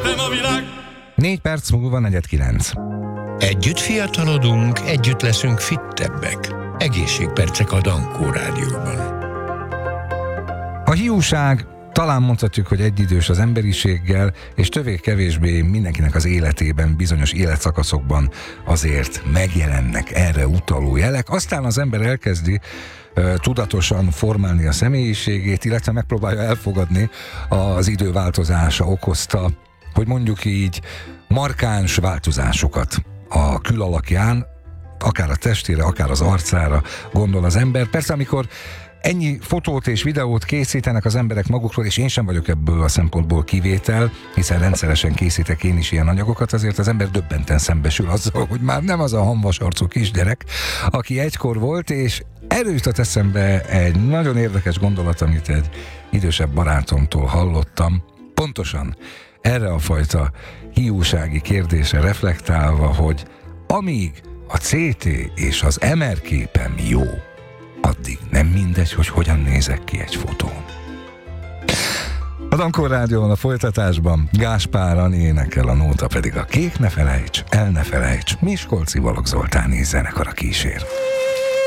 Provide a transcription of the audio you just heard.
4 perc múlva 8:45. Együtt fiatalodunk, együtt leszünk fittebbek. Egészségpercek a Dankó Rádióban. A hiúság, talán mondhatjuk, hogy egyidős az emberiséggel, és többé-kevésbé mindenkinek az életében, bizonyos életszakaszokban azért megjelennek erre utaló jelek. Aztán az ember elkezdi tudatosan formálni a személyiségét, illetve megpróbálja elfogadni az idő változása okozta, hogy mondjuk így, markáns változásokat a külalakján, akár a testére, akár az arcára gondol az ember. Persze, amikor ennyi fotót és videót készítenek az emberek magukról, és én sem vagyok ebből a szempontból kivétel, hiszen rendszeresen készítek én is ilyen anyagokat, azért az ember döbbenten szembesül azzal, hogy már nem az a hamvasarcú kisgyerek, aki egykor volt, és erről jutott eszembe egy nagyon érdekes gondolat, amit egy idősebb barátomtól hallottam, pontosan erre a fajta hiúsági kérdésre reflektálva, hogy amíg a CT és az MR képem jó, addig nem mindegy, hogy hogyan nézek ki egy fotón. A Dankó Rádióban a folytatásban Gáspár Ani énekel, a nóta pedig a Kék ne felejts, el ne felejts, Miskolci Balogh Zoltáni zenekara kísér.